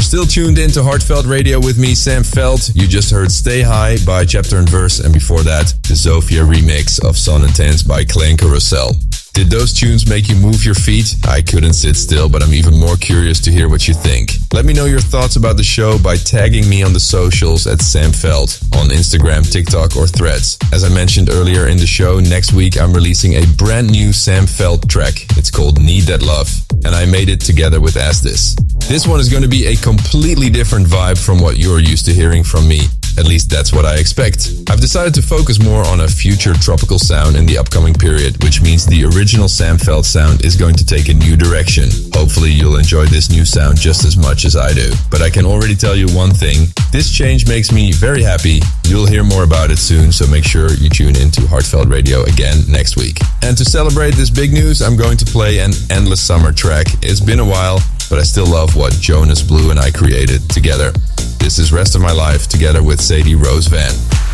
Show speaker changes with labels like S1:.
S1: still tuned into Heartfelt Radio with me, Sam Veld. You just heard Stay High by Chapter and Verse, and before that, the Zofia remix of Sun Intense by Clay and Carousel. Did those tunes make you move your feet? I couldn't sit still, but I'm even more curious to hear what you think. Let me know your thoughts about the show by tagging me on the socials at Sam Veld on Instagram, TikTok, or Threads. As I mentioned earlier in the show, next week I'm releasing a brand new Sam Veld track. It's called Need That Love, and I made it together with As This. This one is going to be a completely different vibe from what you're used to hearing from me. At least that's what I expect. I've decided to focus more on a future tropical sound in the upcoming period, which means the original Sam Veld sound is going to take a new direction. Hopefully you'll enjoy this new sound just as much as I do. But I can already tell you one thing, this change makes me very happy. You'll hear more about it soon, so make sure you tune into Heartfelt Radio again next week. And to celebrate this big news, I'm going to play an Endless Summer track. It's been a while, but I still love what Jonas Blue and I created together. This is Rest of My Life together with Sadie Rose Van.